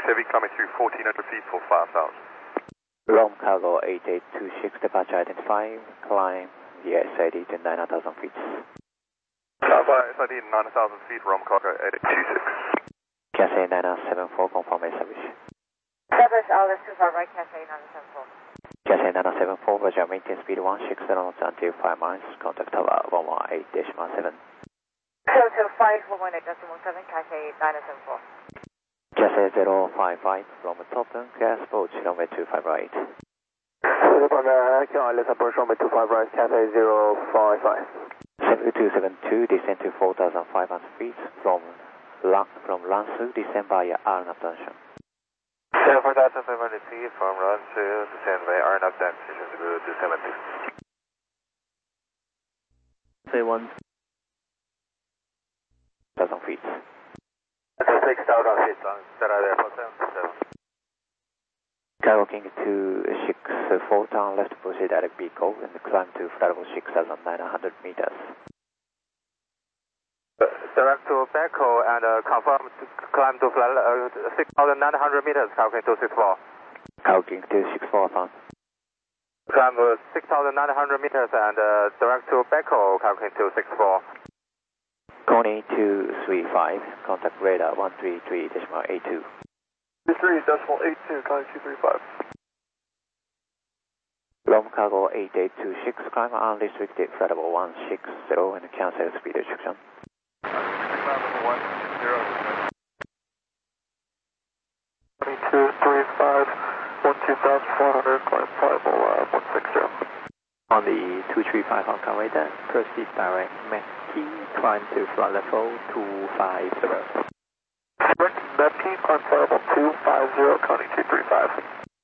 Heavy climbing through 1400 feet for 5000. Rom Cargo 8826, departure identified, climb the SID to 9,000 feet. SID 9,000 feet, Rom Cargo 8826. Cathay 974, confirm service. Southwest Alice 25 right, Cathay 974. Cathay 974, Roger, maintain speed 160 knots until 5 miles, contact tower 118.7. So 5118.7, Cathay 974. Cathay 055 from Topton, gas approach runway 25 right. Let's approach runway 25 right, Cathay 055. 7272, descend to 4,500 feet from Lansu, descend via Arnab Junction. 4,500 feet from Lansu, descend via Arnab Junction to 70. Say 1,000 feet. 6,000 feet long, that are there for 77. Cargo King 264, turn left, proceed direct Biko and climb to flight level 6,900 meters. Direct to Beko and confirm to climb to 6,900 meters, Cargo King 264. Cargo King 264, turn. Climb 6,900 meters and direct to Beko, Cargo King 264. Coney 235, contact radar 133.82. 33.82, calling 235. Rom Cargo 8826, climb unrestricted flight level 160 and cancel speed restriction. Climb level 160. 2235, 12,400, climb flight level 160. On the 235 on radar, proceed direct MET-T, climb to flight level 250. Direct MET-T, climb flight level 250, counting 235.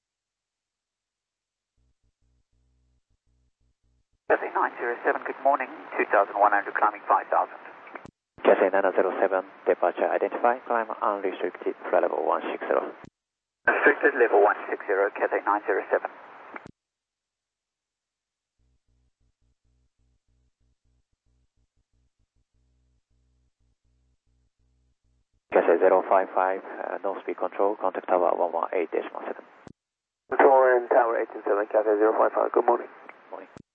Cathay 907, good morning, 2,100, climbing 5,000. Cathay 907, departure identified, climb unrestricted flight level 160. Restricted level 160, Cathay 907. Cathay 055, no speed control, contact tower 118.7. Control in tower 187, Cathay 055, good morning.